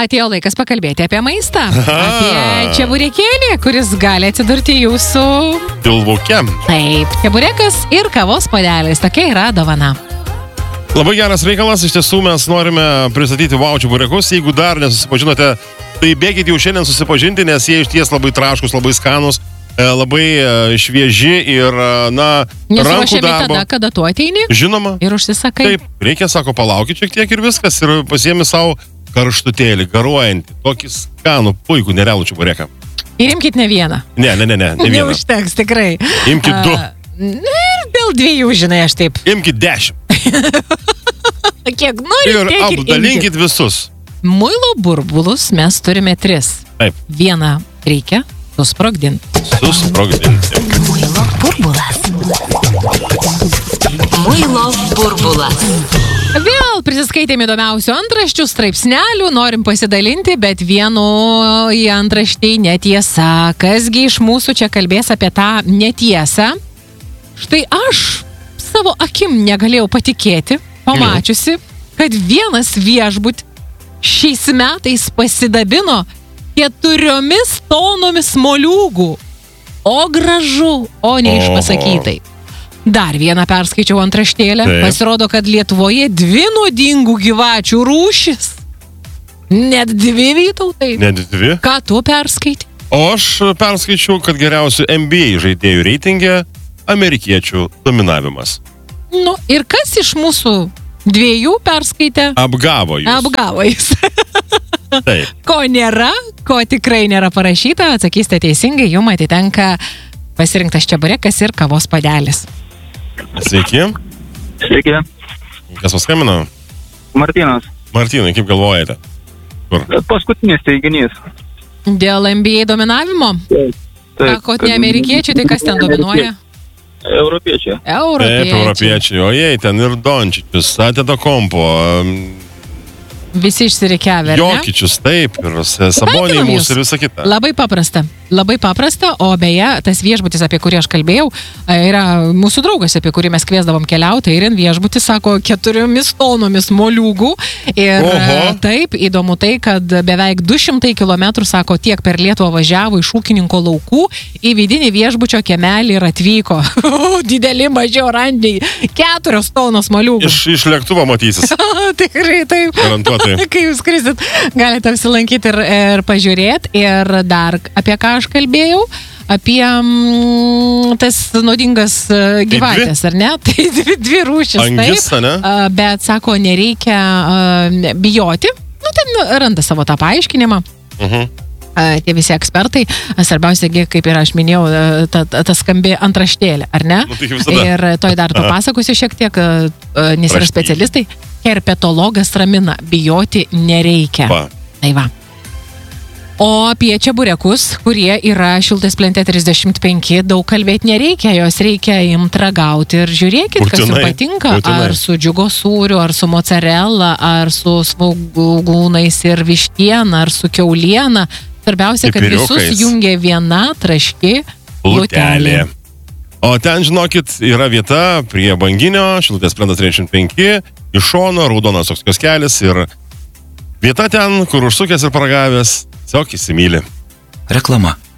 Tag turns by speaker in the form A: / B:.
A: Atėjo laikas pakalbėti apie maistą. Apie čeburekėlį, kuris gali atsidurti jūsų
B: pilvuke.
A: Taip, čeburekas ir kavos puodelis. Tokia yra dovana.
B: Labai geras reikalas, iš tiesų mes norime pristatyti wow čeburekus. Jeigu dar nesusipažinote, tai bėkite jau šiandien susipažinti, nes jie iš ties labai traškus, labai skanus, labai švieži ir, rankų darbo.
A: Tada, kada tu ateini?
B: Žinoma.
A: Ir užsisakai.
B: Taip, reikia, sako, palaukit šiek tiek ir viskas. Ir pasiemi savo karštutėlį, garuojantį, tokį skanų, puikų, nerealų čebureką. Ir
A: imkit ne vieną.
B: Ne vieną.
A: Neužteks, tikrai.
B: Imkit 2.
A: Ir dėl 2, žinai, aš taip.
B: Imkit 10.
A: Kiek nori,
B: ir apdalinkit visus.
A: Muilo burbulus mes turime 3.
B: Taip.
A: Vieną reikia susprogdinti.
C: Muilo burbulas. Muilo burbulas.
A: Vėl prisiskaitėme įdomiausių antraščių, straipsnelių, norim pasidalinti, bet vienu į antraštį netiesa. Kasgi iš mūsų čia kalbės apie tą netiesą? Štai aš savo akim negalėjau patikėti, pamačiusi, kad vienas viešbutis šiais metais pasidabino 4 tonomis moliūgų. O gražu, o neišpasakytai. Dar vieną perskaičiau antraštėlę. Pasirodo, kad Lietuvoje 2 nuodingų gyvačių rūšis. Net 2, Vytautai.
B: Net 2?
A: Ką tu perskaitai?
B: O aš perskaičiau, kad geriausių NBA žaidėjų reitinge amerikiečių dominavimas.
A: Nu, ir kas iš mūsų 2 perskaitė?
B: Apgavo jūs.
A: Apgavo jūs.
B: Taip.
A: Ko nėra, ko tikrai nėra parašyta, atsakysite teisingai, jums atitenka pasirinktas čeburekas ir kavos puodelis.
B: Sveiki.
D: Sveiki.
B: Kas paskambino?
D: Martynas.
B: Martynai, kaip galvojate? Kur?
D: Paskutinis teiginys.
A: Dėl NBA dominavimo?
D: Taip.
A: Sakot, ne amerikiečiai, tai kas ten dominuoja?
D: Europiečiai.
B: Taip, europiečiai. O jei, ten ir Dončičius, Antetokounmpo,
A: visi išsirikiavę, ar ne?
B: Jokičius, taip, ir Saboniai mūsų ir visa kita.
A: Labai paprasta, o beje, tas viešbutis, apie kurį aš kalbėjau, yra mūsų draugas, apie kurį mes kviesdavom keliauti, ir viešbutis sako 4 tonomis moliūgų. Ir taip, įdomu tai, kad beveik 200 kilometrų, sako, tiek per Lietuvą važiavo iš ūkininko laukų, į vidinį viešbučio kiemelį ir atvyko. Dideli, maži oranžiai, 4 tonos moliūgų.
B: Iš lėktuvo matysis.
A: Tikrai taip.
B: Garantuotai.
A: Kai jūs skrisit, galite apsilankyti ir pažiūrėti. Ir dar apie ką aš kalbėjau? Apie tas naudingas gyvatės, ar ne? Tai 2 rūšis.
B: Angis, ne?
A: Bet, sako, nereikia bijoti. Nu, ten randa savo tą paaiškinimą. Tie visi ekspertai. Svarbiausia, kaip ir aš minėjau, ta skambi antraštėlė, ar ne?
B: Nu, tai
A: ir toj dar papasakosiu šiek tiek, nes yra specialistai. Herpetologas ramina, bijoti nereikia. Tai va. O apie čeburekus, kurie yra Šilutės plente 35, daug kalbėti nereikia, jos reikia imt ragauti ir žiūrėkit, kas jums patinka, ar su džiugo sūriu, ar su mozzarella, ar su svogūnais ir vištiena, ar su kiauliena. Svarbiausia, kad visus jungia viena traški plutelė.
B: O ten, žinokit, yra vieta prie banginio, Šilutės plentas 35, iš šono, raudonas toks kioskelis ir vieta ten, kur užsukęs ir paragavęs, tiesiog įsimyli.
E: Reklama.